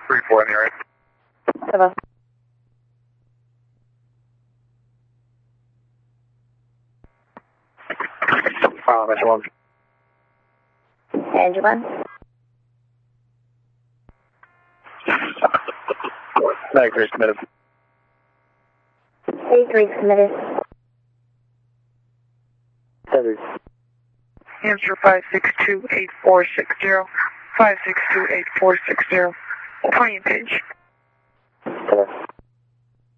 3-4 in the area. Hello. Mr. 1. Engine 1. Medic 3 submitted. 83 submitted. Answer 562-8460. 562-8460. 20 page.